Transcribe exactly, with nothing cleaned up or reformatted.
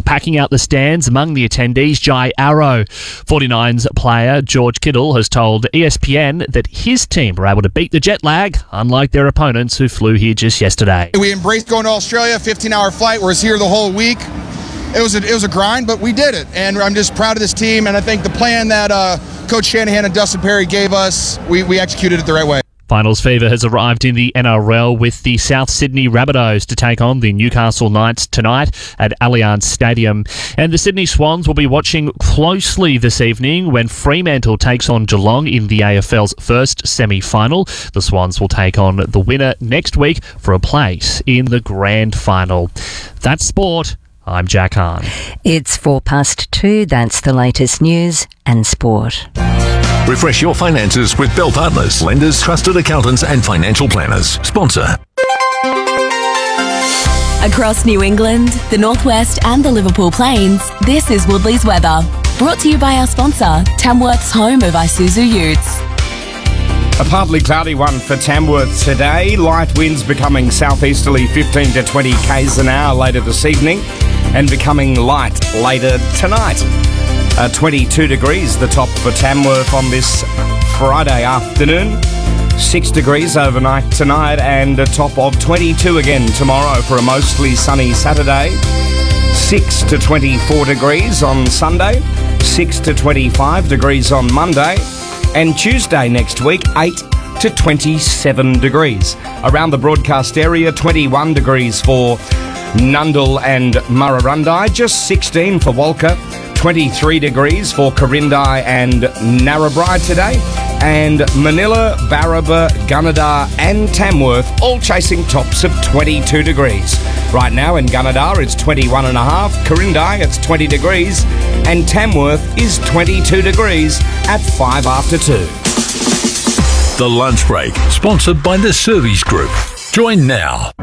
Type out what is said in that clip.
Well, packing out the stands among the attendees, Jai Arrow. forty-nine's player George Kittle has told E S P N that his team were able to beat the jet lag, unlike their opponents who flew here just yesterday. We embraced going to Australia, fifteen-hour flight. We're here the whole week. It was a, it was a grind, but we did it, and I'm just proud of this team, and I think the plan that uh, Coach Shanahan and Dustin Perry gave us, we, we executed it the right way. Finals fever has arrived in the N R L with the South Sydney Rabbitohs to take on the Newcastle Knights tonight at Allianz Stadium. And the Sydney Swans will be watching closely this evening when Fremantle takes on Geelong in the A F L's first semi-final. The Swans will take on the winner next week for a place in the grand final. That's sport. I'm Jack Hahn. It's four past two. That's the latest news and sport. Refresh your finances with Bell Partners, lenders, trusted accountants and financial planners. Sponsor. Across New England, the Northwest and the Liverpool Plains, this is Woodley's weather. Brought to you by our sponsor, Tamworth's home of Isuzu Utes. A partly cloudy one for Tamworth today. Light winds becoming southeasterly fifteen to twenty kays an hour later this evening and becoming light later tonight. Uh, twenty-two degrees the top for Tamworth on this Friday afternoon. six degrees overnight tonight and a top of twenty-two again tomorrow for a mostly sunny Saturday. six to twenty-four degrees on Sunday. six to twenty-five degrees on Monday. And Tuesday next week, eight to twenty-seven degrees. Around the broadcast area, twenty-one degrees for Nundle and Murrurundi, just sixteen for Walker, twenty-three degrees for Corindi and Narrabri today, and Manila, Barraba, Gunnedah and Tamworth all chasing tops of twenty-two degrees. Right now in Gunnedah it's twenty-one and a half, Corindi it's twenty degrees, and Tamworth is twenty-two degrees at five after two. The Lunch Break, sponsored by the Service Group. Join now.